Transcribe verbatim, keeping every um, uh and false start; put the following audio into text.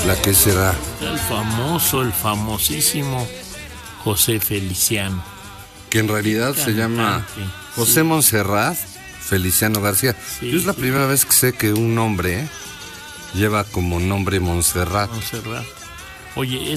¿La que será? El famoso, el famosísimo José Feliciano. Que en realidad se llama José sí. Montserrat Feliciano García. Sí, Yo es la sí. primera vez que sé que un hombre ¿eh? lleva como nombre Montserrat. Montserrat. Oye,